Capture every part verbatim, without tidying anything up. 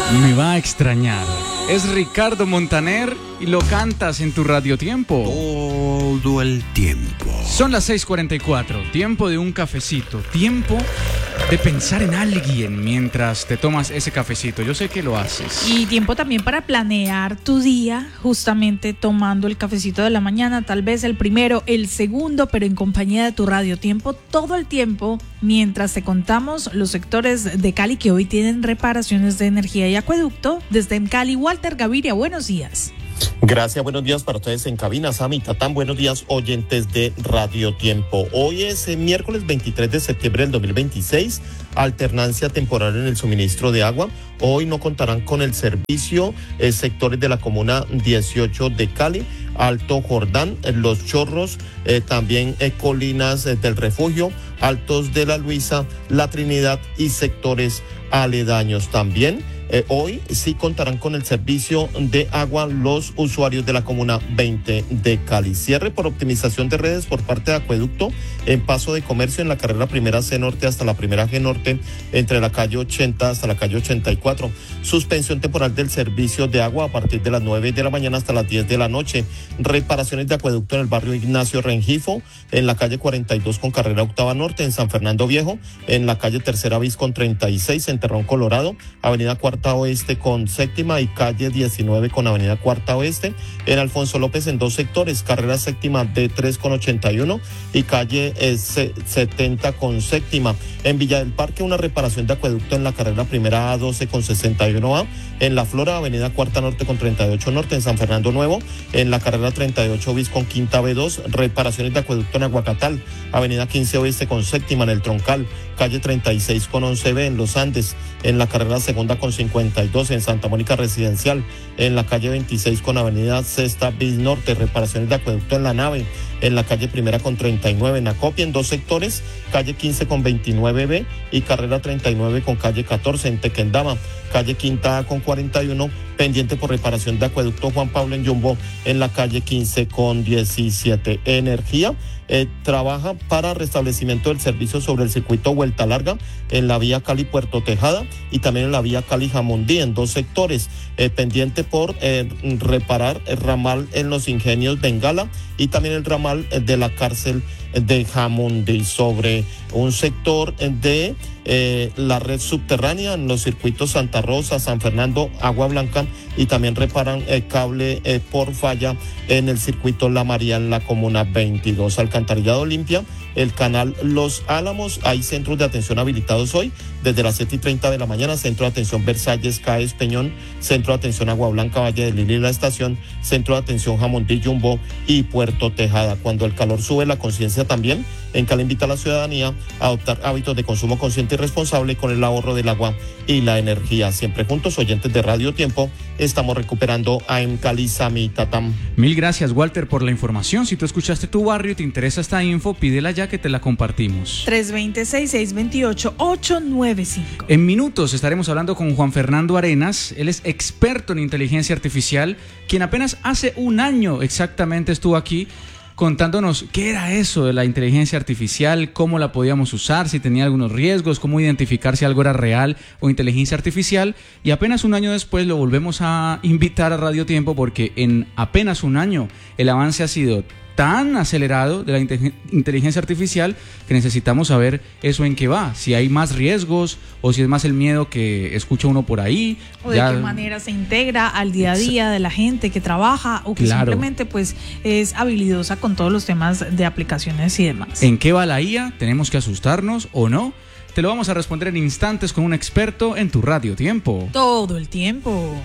Me va a extrañar. Es Ricardo Montaner y lo cantas en tu Radio Tiempo. Todo el tiempo. Son las seis cuarenta y cuatro. Tiempo de un cafecito. Tiempo de pensar en alguien mientras te tomas ese cafecito. Yo sé que lo haces. Y tiempo también para planear tu día, justamente tomando el cafecito de la mañana, tal vez el primero, el segundo, pero en compañía de tu Radio Tiempo todo el tiempo, mientras te contamos los sectores de Cali que hoy tienen reparaciones de energía y acueducto. Desde Cali, Walter Gaviria, buenos días. Gracias, buenos días para ustedes en cabina, Sami, Tatán, buenos días oyentes de Radio Tiempo. Hoy es el miércoles veintitrés de septiembre del dos mil veintiséis, alternancia temporal en el suministro de agua. Hoy no contarán con el servicio eh, sectores de la comuna dieciocho de Cali, Alto Jordán, eh, Los Chorros, eh, también eh, Colinas eh, del Refugio, Altos de la Luisa, La Trinidad y sectores aledaños también. Eh, hoy sí contarán con el servicio de agua los usuarios de la comuna veinte de Cali. Cierre por optimización de redes por parte de Acueducto en Paso de Comercio en la carrera primera C Norte hasta la primera G Norte, entre la calle ochenta hasta la calle ochenta y cuatro. Suspensión temporal del servicio de agua a partir de las nueve de la mañana hasta las diez de la noche. Reparaciones de acueducto en el barrio Ignacio Rengifo, en la calle cuarenta y dos con carrera octava norte, en San Fernando Viejo, en la calle tercera bis con treinta y seis, en Terrón Colorado, avenida Cuarta Oeste con séptima y calle diecinueve con avenida Cuarta Oeste, en Alfonso López en dos sectores, carrera séptima D tres con ochenta y uno y calle eh, setenta con séptima. En Villa del Parque una reparación de acueducto en la carrera primera A doce con sesenta y uno A, en La Flora avenida Cuarta Norte con treinta y ocho Norte, en San Fernando Nuevo, en la carrera treinta y ocho bis con quinta B dos, reparaciones de acueducto en Aguacatal, avenida quince Oeste con séptima en el Troncal, calle treinta y seis con once B en Los Andes, en la carrera segunda con cincuenta y dos en Santa Mónica Residencial, en la calle veintiséis con avenida Sexta bis Norte, reparaciones de acueducto en La Nave, en la calle primera con treinta y nueve en Acopia en dos sectores, calle quince con veintinueve B y carrera treinta y nueve con calle catorce en Tequendama, calle quinta A con cuarenta y uno, pendiente por reparación de acueducto Juan Pablo en Yumbo, en la calle quince con diecisiete. Energía eh, trabaja para restablecimiento del servicio sobre el circuito Vuelta Larga en la vía Cali Puerto Tejada y también en la vía Cali Jamundí en dos sectores, eh, pendiente por eh, reparar el ramal en los Ingenios Bengala y también el ramal de la cárcel de Jamundí. Sobre un sector de eh, la red subterránea en los circuitos Santa Rosa, San Fernando, Agua Blanca y también reparan el cable eh, por falla en el circuito La María en la comuna veintidós. Alcantarillado limpia el canal Los Álamos. Hay centros de atención habilitados hoy desde las siete y treinta de la mañana: Centro de Atención Versalles, Caes, Peñón, Centro de Atención Agua Blanca, Valle de Lili, La Estación, Centro de Atención Jamundí, Yumbo y Puerto Tejada. Cuando el calor sube, la conciencia también. En Cali invita a la ciudadanía a adoptar hábitos de consumo consciente y responsable con el ahorro del agua y la energía. Siempre juntos, oyentes de Radio Tiempo, estamos recuperando a en Cali, Sami, Tatam. Mil gracias, Walter, por la información. Si tú escuchaste tu barrio y te interesa esta info, pídela ya que te la compartimos. tres dos seis, seis dos ocho, ocho nueve cinco. En minutos estaremos hablando con Juan Fernando Arenas. Él es experto en inteligencia artificial, quien apenas hace un año exactamente estuvo aquí contándonos qué era eso de la inteligencia artificial, cómo la podíamos usar, si tenía algunos riesgos, cómo identificar si algo era real o inteligencia artificial. Y apenas un año después lo volvemos a invitar a Radio Tiempo porque en apenas un año el avance ha sido tan acelerado de la inteligencia artificial que necesitamos saber eso en qué va, si hay más riesgos o si es más el miedo que escucha uno por ahí. O de ya... qué manera se integra al día a día de la gente que trabaja o que claro. simplemente pues es habilidosa con todos los temas de aplicaciones y demás. ¿En qué va la I A? ¿Tenemos que asustarnos o no? Te lo vamos a responder en instantes con un experto en tu Radio Tiempo. Todo el tiempo.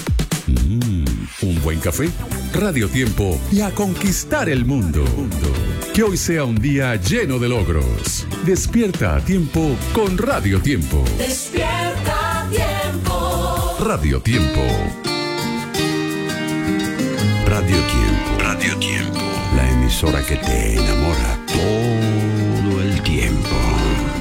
Mm, un buen café, Radio Tiempo y a conquistar el mundo. Que hoy sea un día lleno de logros. Despierta a tiempo con Radio Tiempo. Despierta a tiempo. Radio Tiempo. Radio Tiempo. Radio Tiempo. La emisora que te enamora todo el tiempo.